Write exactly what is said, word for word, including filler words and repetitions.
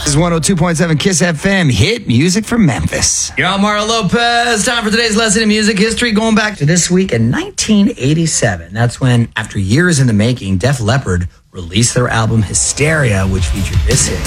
This is one oh two point seven Kiss F M, hit music from Memphis. You're on Mario Lopez. Time for today's lesson in music history, going back to this week in nineteen eighty-seven. That's when, after years in the making, Def Leppard released their album Hysteria, which featured this hit.